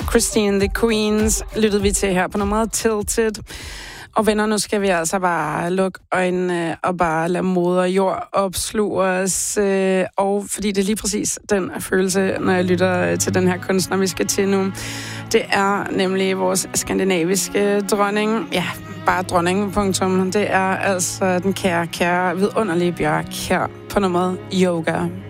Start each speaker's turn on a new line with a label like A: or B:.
A: Christine the Queens lyttede vi til her på nummeret Tilted. Og venner, nu skal vi altså bare lukke øjnene og bare lade moder jord opsluge os. Og fordi det er lige præcis den følelse, når jeg lytter til den her kunstner, vi skal til nu. Det er nemlig vores skandinaviske dronning. Ja, bare dronning, punktum. Det er altså den kære, vidunderlige Bjørk her på nummeret Yoga.